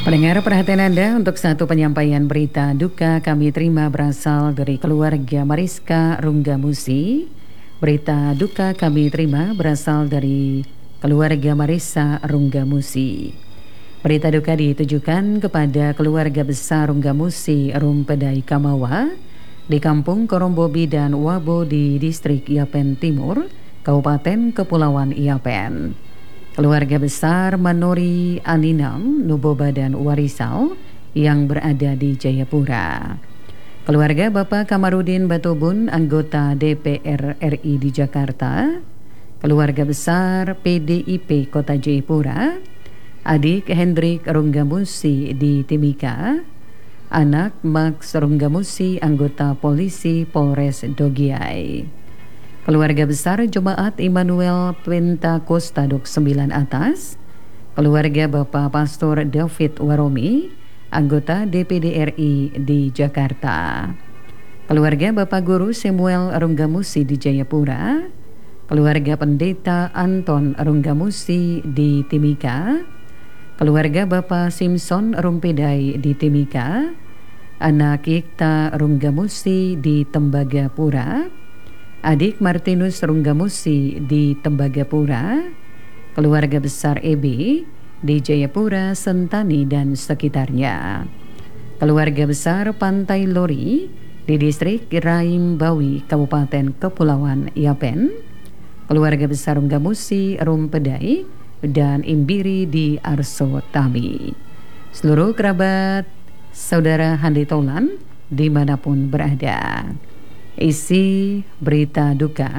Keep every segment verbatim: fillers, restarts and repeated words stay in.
Pendengar, perhatian Anda untuk satu penyampaian berita duka kami terima berasal dari keluarga Mariska Runggamusi. Berita duka kami terima berasal dari keluarga Marisa Runggamusi. Berita duka ditujukan kepada keluarga besar Runggamusi Rumpedai Kamawa di Kampung Korombobi dan Wabo di Distrik Yapen Timur, Kabupaten Kepulauan Yapen. Keluarga besar Manori Aninam, Nuboba dan Warisal yang berada di Jayapura. Keluarga Bapak Kamarudin Batubun, anggota D P R R I di Jakarta. Keluarga besar P D I P Kota Jayapura. Adik Hendrik Runggamusi di Timika. Anak Max Runggamusi, anggota polisi Polres Dogiai. Keluarga besar Jemaat Immanuel Pentakosta Dok sembilan Atas. Keluarga Bapak Pastor David Waromi, anggota D P D R I di Jakarta. Keluarga Bapak Guru Samuel Runggamusi di Jayapura. Keluarga Pendeta Anton Runggamusi di Timika. Keluarga Bapak Simpson Rumpedai di Timika. Anak Yikta Runggamusi di Tembagapura. Adik Martinus Runggamusi di Tembagapura. Keluarga besar E B di Jayapura, Sentani dan sekitarnya. Keluarga besar Pantai Lori di Distrik Raimbawi, Kabupaten Kepulauan Yapen. Keluarga besar Runggamusi Rumpedai dan Imbiri di Arso Tami. Seluruh kerabat saudara Handi Tolan dimanapun berada. Isi berita duka: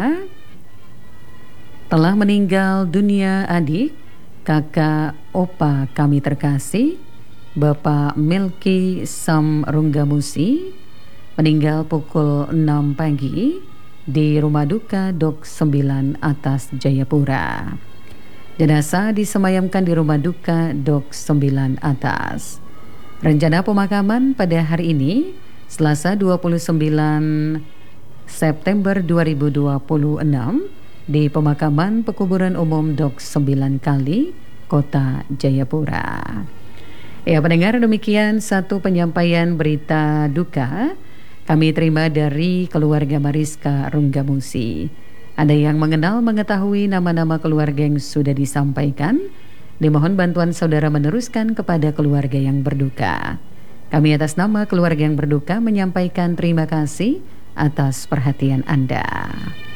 telah meninggal dunia adik kakak opa kami terkasih Bapak Melki Sam Runggamusi, meninggal pukul enam pagi di rumah duka Dok sembilan Atas Jayapura. Jenazah disemayamkan di rumah duka Dok sembilan Atas. Rencana pemakaman pada hari ini Selasa dua puluh sembilan September dua ribu dua puluh enam di pemakaman Pekuburan Umum Dok sembilan Kali, Kota Jayapura. Ya pendengar, demikian satu penyampaian berita duka kami terima dari keluarga Mariska Runggamusi. Ada yang mengenal mengetahui nama-nama keluarga yang sudah disampaikan, dimohon bantuan saudara meneruskan kepada keluarga yang berduka. Kami atas nama keluarga yang berduka menyampaikan terima kasih atas perhatian Anda.